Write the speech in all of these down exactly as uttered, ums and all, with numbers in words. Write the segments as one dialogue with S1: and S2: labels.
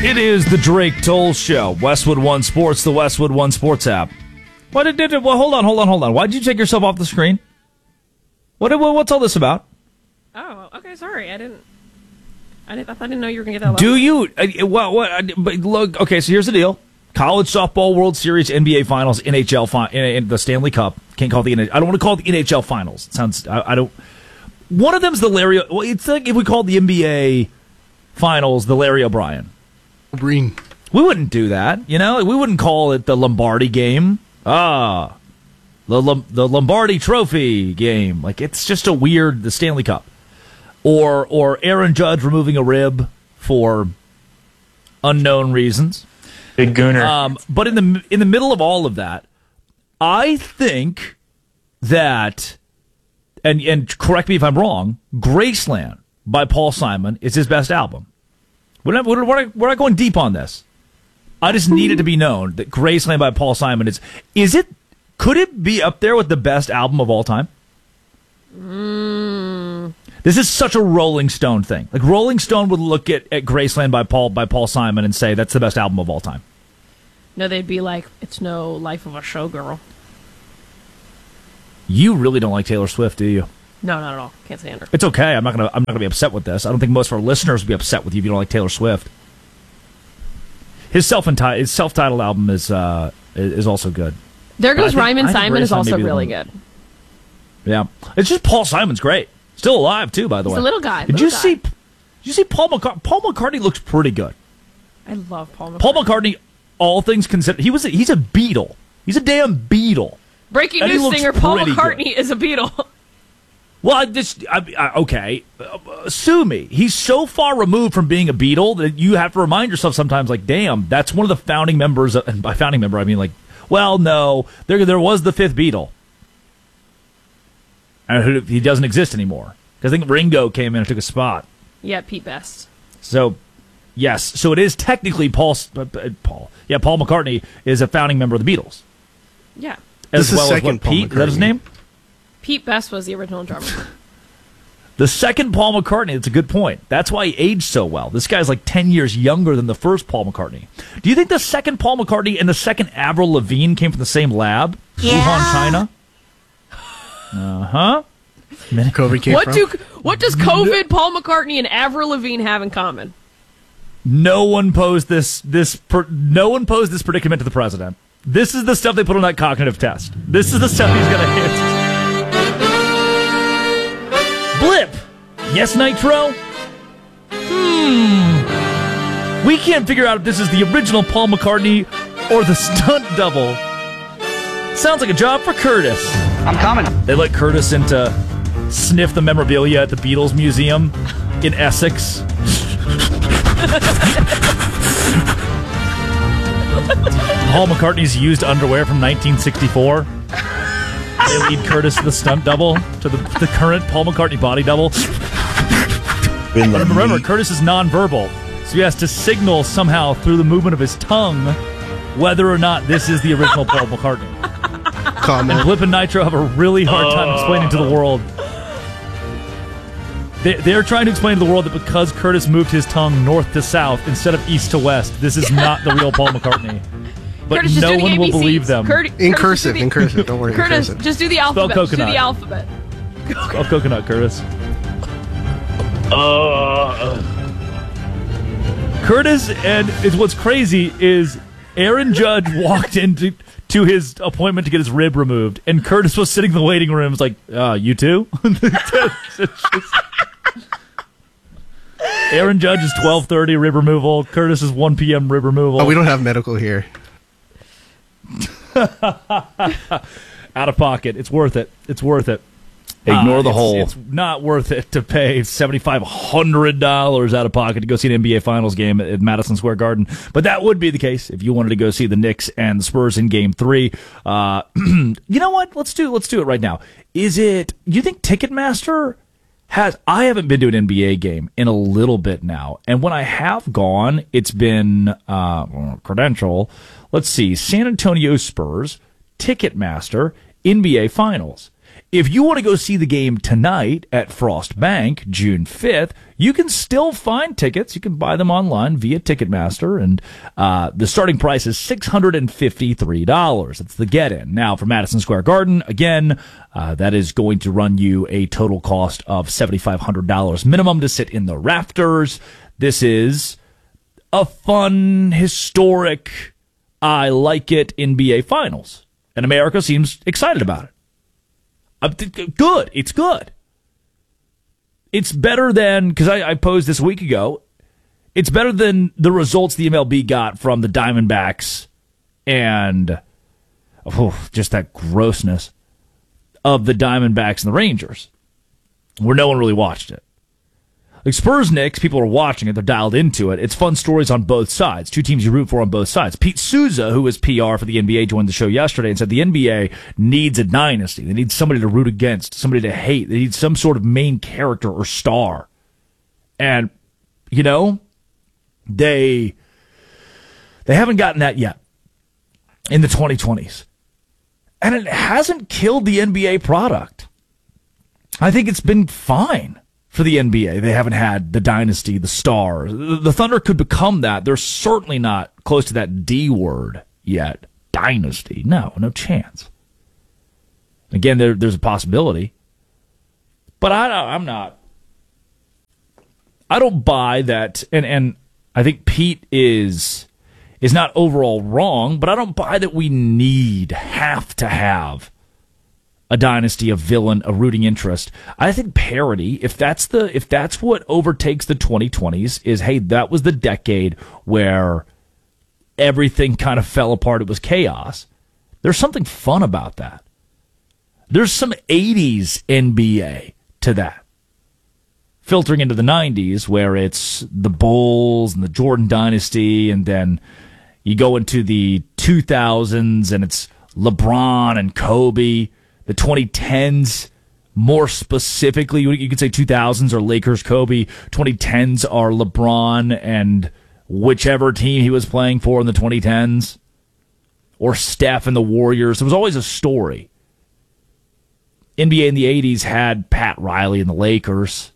S1: It is the Drake Toll Show. Westwood One Sports, the Westwood One Sports app. What did it? Well, hold on, hold on, hold on. Why did you take yourself off the screen? What? What's all this about?
S2: Oh, okay. Sorry, I didn't. I didn't. I didn't know you were gonna get that.
S1: Do you? Uh, well, what? But look. Okay, so here's the deal: College softball World Series, N B A Finals, N H L, fi- in the Stanley Cup. Can't call it the. N H L. I don't want to call it the N H L Finals. It sounds. I, I don't. One of them's the Larry. Well, it's like if we called the N B A Finals the Larry O'Brien.
S3: Green.
S1: We wouldn't do that, you know. We wouldn't call it the Lombardi game. Ah, the the Lombardi Trophy game. Like it's just a weird the Stanley Cup, or or Aaron Judge removing a rib for unknown reasons.
S4: Big Gooner.
S1: Um, but in the in the middle of all of that, I think that, and and correct me if I'm wrong, Graceland by Paul Simon is his best album. We're not, we're, not, we're not going deep on this. I just need it to be known that Graceland by Paul Simon is, is it, could it be up there with the best album of all time?
S2: Mm.
S1: This is such a Rolling Stone thing. Like Rolling Stone would look at, at Graceland by Paul by Paul Simon and say that's the best album of all time.
S2: No, they'd be like, it's no Life of a Showgirl.
S1: You really don't like Taylor Swift, do you?
S2: No, not at all. Can't stand her.
S1: It's okay. I'm not gonna. I'm not gonna be upset with this. I don't think most of our listeners would be upset with you if you don't like Taylor Swift. His self entitled his self titled album is uh is also good.
S2: There Goes Ryman Simon is
S1: Graceland
S2: also
S1: maybe
S2: really
S1: one-
S2: good.
S1: Yeah, it's just Paul Simon's great. Still alive too, by the
S2: He's
S1: way.
S2: a little guy.
S1: Did
S2: little
S1: you
S2: guy.
S1: see? Did you see Paul McCartney? Paul McCartney looks pretty good.
S2: I love Paul McCartney.
S1: Paul McCartney, all things considered, he was a, he's a Beatle. He's a damn Beatle.
S2: Breaking
S1: and he
S2: news
S1: looks
S2: singer Paul
S1: pretty
S2: McCartney
S1: good.
S2: is a Beatle.
S1: Well, I just I, I, okay. Uh, sue me. He's so far removed from being a Beatle that you have to remind yourself sometimes, like, damn, that's one of the founding members. Of, and by founding member, I mean like, well, no, there there was the fifth Beatle, and he doesn't exist anymore because I think Ringo came in and took a spot.
S2: Yeah, Pete Best.
S1: So, yes, so it is technically Paul. Uh, Paul, yeah, Paul McCartney is a founding member of the Beatles.
S2: Yeah.
S1: As
S3: This is
S1: well as
S3: second
S1: what,
S3: Paul
S1: Pete? Is that his
S3: McCartney.
S1: name?
S2: Pete Best was the original drummer.
S1: The second Paul McCartney, that's a good point. That's why he aged so well. This guy's like ten years younger than the first Paul McCartney. Do you think the second Paul McCartney and the second Avril Lavigne came from the same lab?
S2: Yeah.
S1: Wuhan, China? Uh-huh.
S3: COVID came
S2: What
S3: from?
S2: do what does COVID, Paul McCartney, and Avril Lavigne have in common?
S1: No one posed this this per, no one posed this predicament to the president. This is the stuff they put on that cognitive test. This is the stuff he's going to hit. Blip. Yes, Nitro? Hmm. We can't figure out if this is the original Paul McCartney or the stunt double. Sounds like a job for Curtis.
S5: I'm coming.
S1: They let Curtis in to sniff the memorabilia at the Beatles Museum in Essex. Paul McCartney's used underwear from nineteen sixty-four. They lead Curtis to the stunt double, to the, the current Paul McCartney body double.
S4: In the
S1: Remember,
S4: meat.
S1: Curtis is nonverbal, so he has to signal somehow through the movement of his tongue whether or not this is the original Paul McCartney.
S3: Comment.
S1: And Blip and Nitro have a really hard time explaining to the world. They, they're trying to explain to the world that because Curtis moved his tongue north to south instead of east to west, this is not the real Paul McCartney. But
S2: Curtis, just
S1: no
S2: do the
S1: one
S2: A B
S1: will
S2: Cs.
S1: believe them.
S2: Curt-
S3: In
S2: Curtis, just
S3: cursive,
S2: do the-
S3: in cursive. Don't worry, in
S2: Curtis,
S3: cursive.
S2: just do the alphabet. Just do
S1: coconut.
S2: the alphabet.
S1: Oh, coconut, Curtis.
S4: Uh,
S1: Curtis, and is what's crazy is Aaron Judge walked into to his appointment to get his rib removed, and Curtis was sitting in the waiting room. Was like, uh, "You too?" It's just- Aaron Judge is twelve thirty rib removal. Curtis is one p.m. rib removal.
S3: Oh, we don't have medical here.
S1: Out of pocket. It's worth it. It's worth it.
S4: Ignore
S1: Uh,
S4: the
S1: it's-
S4: hole.
S1: It's not worth it to pay seven thousand five hundred dollars out of pocket to go see an N B A Finals game at Madison Square Garden. But that would be the case if you wanted to go see the Knicks and the Spurs in Game Three. Uh, you know what? Let's do let's do it right now. Is it? You think Ticketmaster has? I haven't been to an N B A game in a little bit now, and when I have gone, it's been uh, credential. Let's see, San Antonio Spurs, Ticketmaster, N B A Finals. if you want to go see the game tonight at Frost Bank, June fifth, you can still find tickets. You can buy them online via Ticketmaster, and uh, the starting price is six hundred fifty-three dollars. That's the get-in. Now, for Madison Square Garden, again, uh, that is going to run you a total cost of seven thousand five hundred dollars minimum to sit in the rafters. This is a fun, historic, I like it N B A Finals, and America seems excited about it. Good. It's good. It's better than, because I, I posed this a week ago, it's better than the results the M L B got from the Diamondbacks and oh, just that grossness of the Diamondbacks and the Rangers, where no one really watched it. Like Spurs Knicks, people are watching it. They're dialed into it. It's fun stories on both sides. Two teams you root for on both sides. Pete Souza, who is P R for the N B A, joined the show yesterday and said the N B A needs a dynasty. They need somebody to root against, somebody to hate. They need some sort of main character or star. And, you know, they they haven't gotten that yet in the twenty twenties. And it hasn't killed the N B A product. I think it's been fine. For the N B A, they haven't had the dynasty, the star. The Thunder could become that. They're certainly not close to that D word yet. Dynasty. No, no chance. Again, there, there's a possibility. But I, I'm not. I don't buy that. And, and I think Pete is, is not overall wrong, but I don't buy that we need, have to have a dynasty, a villain, a rooting interest. I think parity, if that's the if that's what overtakes the twenty twenties, is hey, that was the decade where everything kind of fell apart. It was chaos. There's something fun about that. There's some eighties N B A to that. Filtering into the nineties, where it's the Bulls and the Jordan dynasty, and then you go into the two thousands and it's LeBron and Kobe. The twenty tens, more specifically, you could say two thousands are Lakers, Kobe. twenty tens are LeBron and whichever team he was playing for in the twenty tens. Or Steph and the Warriors. There was always a story. N B A in the eighties had Pat Riley and the Lakers.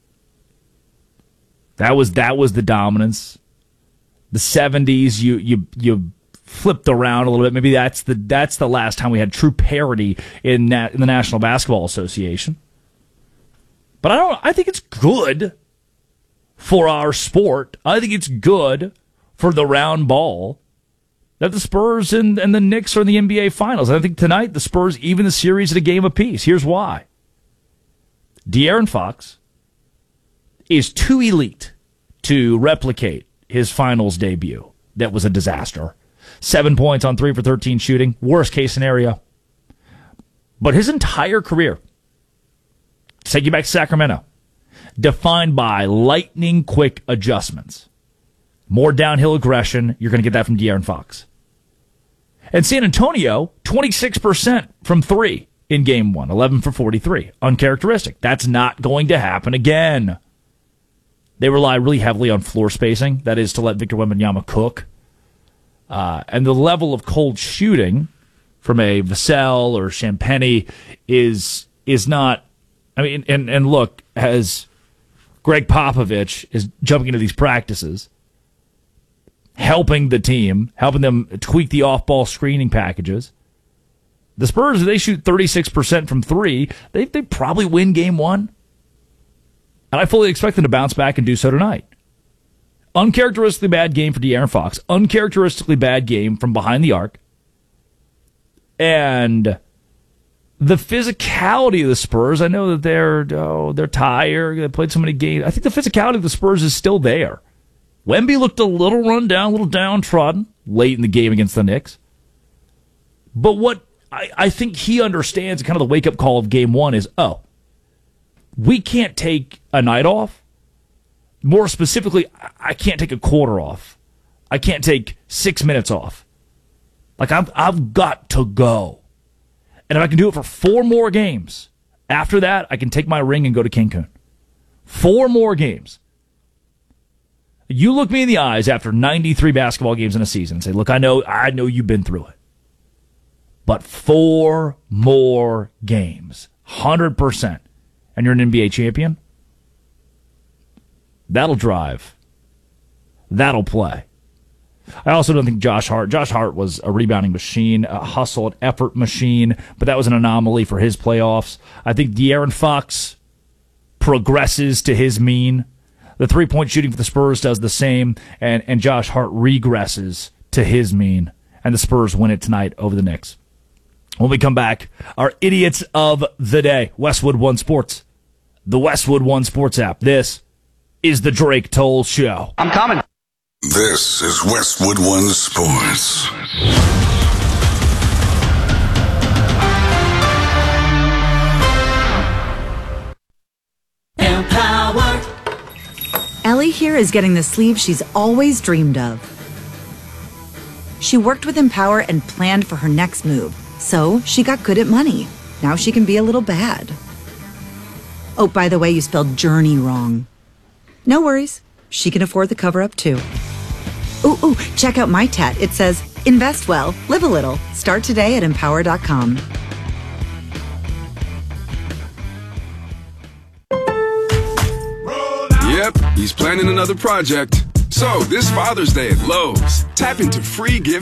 S1: That was that was the dominance. The seventies, you you you flipped around a little bit. Maybe that's the that's the last time we had true parity in that in the National Basketball Association. But I don't. I think it's good for our sport. I think it's good for the round ball that the Spurs and, and the Knicks are in the N B A Finals. I think tonight the Spurs even the series at a game apiece. Here's why: De'Aaron Fox is too elite to replicate his Finals debut. That was a disaster. Seven points on three for thirteen shooting. Worst case scenario. But his entire career, take you back to Sacramento, defined by lightning quick adjustments. More downhill aggression. You're going to get that from De'Aaron Fox. And San Antonio, twenty-six percent from three in game one. eleven for forty-three. Uncharacteristic. That's not going to happen again. They rely really heavily on floor spacing. That is to let Victor Wembanyama cook. Uh, and the level of cold shooting from a Vassell or Champagny is is not. I mean, and and look, as Greg Popovich is jumping into these practices, helping the team, helping them tweak the off-ball screening packages. The Spurs, if they shoot thirty-six percent from three, they they probably win game one. And I fully expect them to bounce back and do so tonight. Uncharacteristically bad game for De'Aaron Fox. Uncharacteristically bad game from behind the arc. And the physicality of the Spurs, I know that they're oh, they're tired. They played so many games. I think the physicality of the Spurs is still there. Wemby looked a little run down, a little downtrodden late in the game against the Knicks. But what I, I think he understands, kind of the wake-up call of game one is, oh, we can't take a night off. More specifically, I can't take a quarter off. I can't take six minutes off. Like, I've, I've got to go. And if I can do it for four more games, after that, I can take my ring and go to Cancun. Four more games. You look me in the eyes after ninety-three basketball games in a season and say, look, I know, I know you've been through it. But four more games. one hundred percent, and you're an N B A champion, that'll drive. That'll play. I also don't think Josh Hart. Josh Hart was a rebounding machine, a hustle and effort machine, but that was an anomaly for his playoffs. I think De'Aaron Fox progresses to his mean. The three-point shooting for the Spurs does the same, and, and Josh Hart regresses to his mean, and the Spurs win it tonight over the Knicks. When we come back, our idiots of the day, Westwood One Sports, the Westwood One Sports app. This is the Drake Toll Show.
S5: I'm coming.
S6: This is Westwood One Sports.
S7: Empower. Ellie here is getting the sleeve she's always dreamed of. She worked with Empower and planned for her next move, so she got good at money. Now she can be a little bad. Oh, by the way, you spelled journey wrong. No worries. She can afford the cover-up, too. Ooh, ooh, check out my tat. It says, invest well, live a little. Start today at empower dot com.
S8: Yep, he's planning another project. So, this Father's Day at Lowe's, tap into free gift